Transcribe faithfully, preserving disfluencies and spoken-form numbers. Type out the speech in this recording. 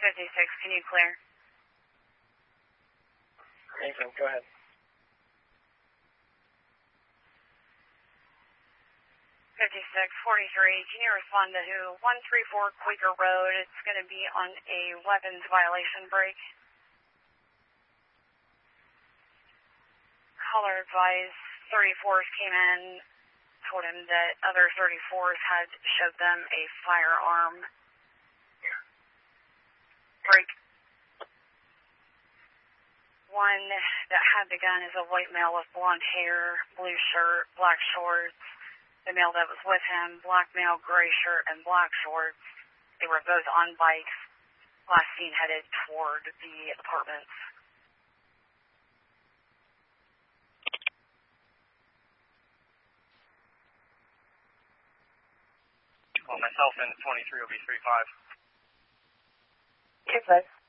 fifty-six, can you clear? Nathan, go ahead. fifty-six forty-three, can you respond to who? one three four Quaker Road, it's going to be on a weapons violation break. Caller advised thirty-fours came in, told him that other thirty-fours had showed them a firearm. Break. One that had the gun is a white male with blonde hair, blue shirt, black shorts. The male that was with him, black male, gray shirt, and black shorts. They were both on bikes. Last seen headed toward the apartments. Well, myself and twenty-three will be three five. Two five.